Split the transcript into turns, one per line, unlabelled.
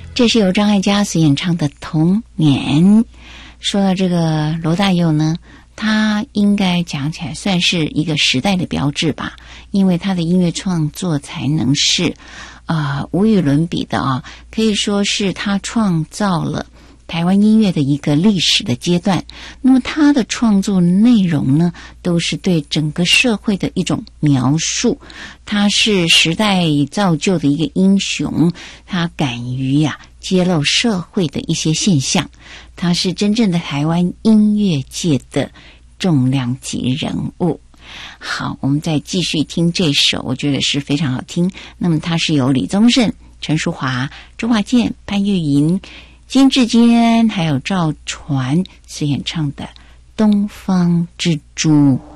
这是由张艾嘉所演唱的《童年》。说到这个罗大佑呢，他应该讲起来算是一个时代的标志吧，因为他的音乐创作才能是无与伦比的啊，可以说是他创造了台湾音乐的一个历史的阶段。那么他的创作内容呢，都是对整个社会的一种描述。他是时代造就的一个英雄，他敢于揭露社会的一些现象。他是真正的台湾音乐界的重量级人物。好，我们再继续听这首，我觉得是非常好听。那么它是由李宗盛、陈淑华、周华健、潘越云、金志坚还有赵传所演唱的《东方之珠》。